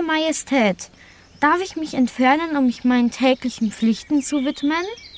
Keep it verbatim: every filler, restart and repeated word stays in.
Eure Majestät, darf ich mich entfernen, um mich meinen täglichen Pflichten zu widmen?